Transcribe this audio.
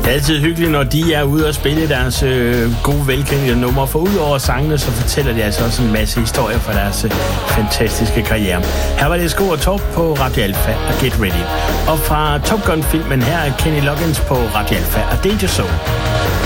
Det er altid hyggeligt, når de er ude og spille deres gode, velkendte numre. For ud over sangene, så fortæller de altså også en masse historier fra deres fantastiske karriere. Her var det Sko og Torp på Radio Alpha og Get Ready. Og fra Top Gun-filmen her er Kenny Loggins på Radio Alpha og Danger Zone.